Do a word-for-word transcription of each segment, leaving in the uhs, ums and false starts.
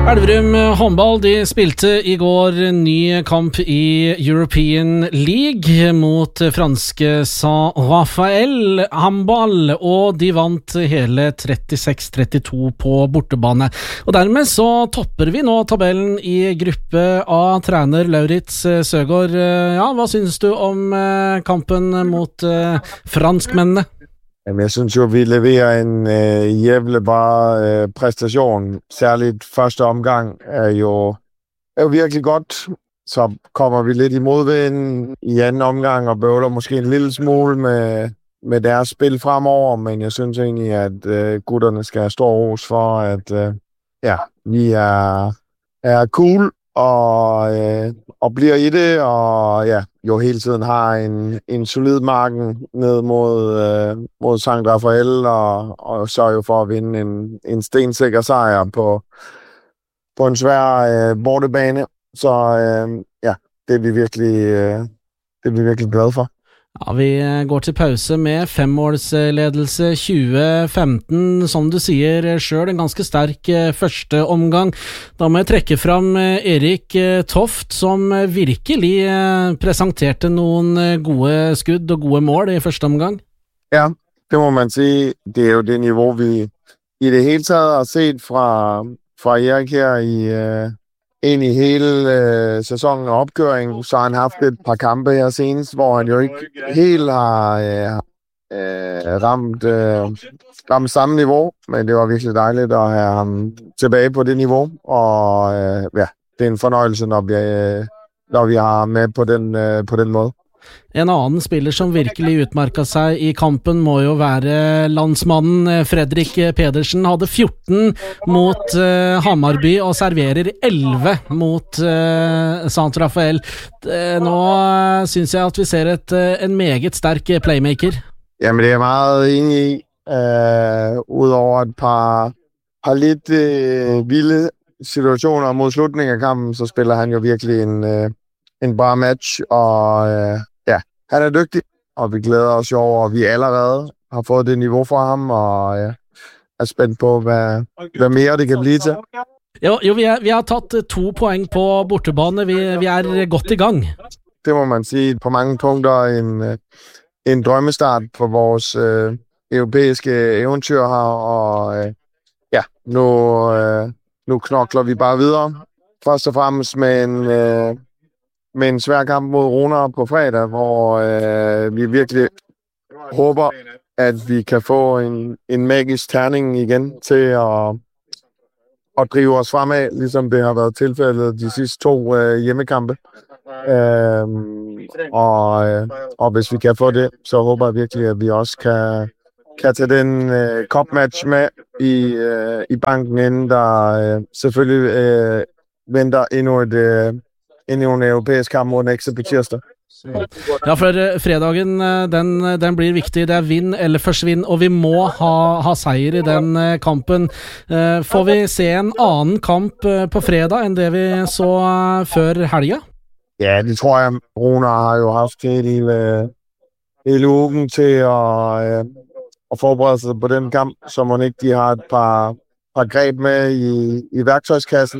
Elverum håndball, de spilte i går ny kamp i European League mot franske Saint-Raphael håndball, og de vant hele trettiseks trettito på bortebane. Og dermed så topper vi nå tabellen i gruppe A. Trener Lauritz Søgaard, ja, hva synes du om kampen mot franskmennene? Jeg synes jo, vi leverer en øh, jævlig bra øh, præstation. Særligt første omgang er jo, er jo virkelig godt. Så kommer vi lidt i modvind i anden omgang og bøvler måske en lille smule med, med deres spil fremover. Men jeg synes egentlig, at øh, gutterne skal have stor ros for, at øh, ja, vi er, er cool og, øh, og bliver i det. Og ja, jo hele tiden har en, en solid marken ned mod, øh, mod Sankt Raphael, og, og sørger jo for at vinde en, en stensikker sejr på, på en svær øh, bortebane. Så øh, ja, det er vi virkelig, øh, det er vi virkelig glade for. Ja, vi går til pause med femmålsledelse tjue femten, som du sier selv, en ganske sterk første omgang. Da må jeg trekke fram Erik Toft, som virkelig presenterte noen gode skudd og gode mål i første omgang. Ja, det må man si. Det er jo det niveau, vi i det hele taget har set fra, fra Erik her i... ind i hele øh, sæsonen og opgøringen, så har han haft et par kampe her senest, hvor han jo ikke helt har øh, øh, ramt, øh, ramt samme niveau, men det var virkelig dejligt at have ham tilbage på det niveau, og øh, ja, det er en fornøjelse, når vi, øh, når vi har med på den, øh, på den måde. En annen spiller som virkelig utmarket seg i kampen må jo være landsmannen Fredrik Pedersen. Hadde fjorten mot uh, Hammarby og serverer elleve mot uh, Saint-Raphael. Uh, nå uh, synes jeg at vi ser et, uh, en meget sterk playmaker. Jamen det er jeg meget enig i. Uh, Udover et par, par lidt uh, vilde situationer mod slutningen af kampen, så spiller han jo virkelig en, uh, en bra match, og uh, ja, han er dygtig, og vi glæder os jo over, at vi allerede har fået det niveau fra ham, og ja, er spændt på, hvad, hvad mere det kan blive til. Jo, jo vi, er, vi har taget to point på bortebane, vi, vi er godt i gang. Det må man sige, på mange punkter en, en drømmestart for vores øh, europæiske eventyr her, og øh, ja, nu, øh, nu knokler vi bare videre. Først og fremmest med en... Øh, med en svær kamp mod Rona på fredag, hvor øh, vi virkelig håber, at vi kan få en, en magisk terning igen til at, at drive os fremad, ligesom det har været tilfældet de sidste to øh, hjemmekampe. Øh, og, øh, og hvis vi kan få det, så håber jeg virkelig, at vi også kan, kan tage den øh, cup-match med i, øh, i banken, inden der øh, selvfølgelig øh, venter endnu et... Øh, inn i en europeisk kamp mot Nexe på tirsdag. Ja, for fredagen, den, den blir viktig. Det er vinn eller forsvinn, og vi må ha, ha seier i den kampen. Får vi se en annen kamp på fredag enn det vi så før helga? Ja, det tror jeg. Rona har jo haft hele, hele ugen til at, at forberede sig på den kamp, så må ikke de har et par, par greb med i, i værktøjskassen.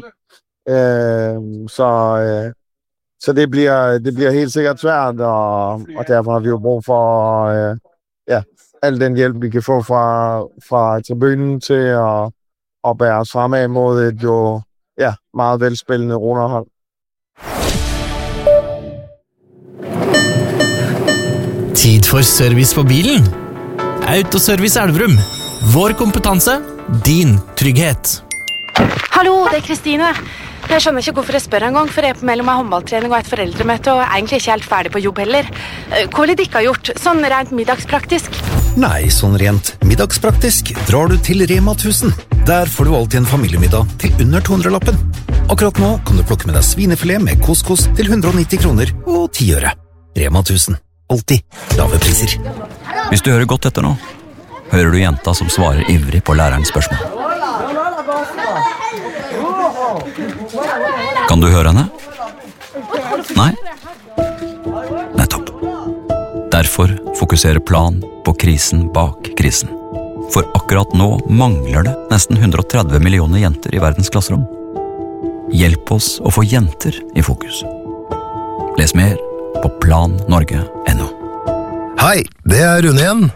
Øh, så øh, så det bliver det bliver helt sikkert svært, og, og derfor har vi jo brug for øh, ja, al den hjælp vi kan få fra fra tribunen til at at bære os fremad mod et jo ja, meget velspillende Rona-hold. Tid for service på bilen. Autoservice Elverum. Vår kompetanse, din trygghet. Hallo, det er Kristine. Jeg skjønner ikke hvorfor jeg spør en gang, for jeg er på mellom en håndballtrening og et foreldremøte, og egentlig ikke helt ferdig på jobb heller. Hva vil dere ha gjort, sånn rent middagspraktisk? Nei, sånn rent middagspraktisk drar du til Rema tusen. Der får du alltid en familiemiddag til under to hundre-lappen. Akkurat nå kan du plukke med deg svinefilet med couscous til hundre og nitti kroner og ti øre. Rema tusen. Alltid lave priser. Hvis du hører godt etter nå, hører du jenta som svarer ivrig på lærerens spørsmål. Kan du høre henne? Nei? Nettopp. Derfor fokuserer Plan på krisen bak krisen. For akkurat nå mangler det nesten hundre og tretti millioner jenter i verdens klasserom. Hjelp oss å få jenter i fokus. Les mer på plan norge punktum no. Hei, det er Rune igjen.